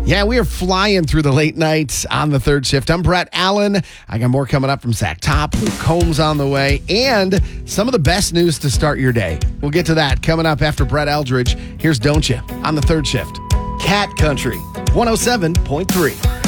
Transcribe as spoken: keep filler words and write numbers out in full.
Yeah, we are flying through the late nights on the third shift. I'm Brett Allen. I got more coming up from Zach Top, Luke Combs on the way, and some of the best news to start your day. We'll get to that coming up after Brett Eldridge. Here's Don't Ya on the third shift. Cat Country, one oh seven point three.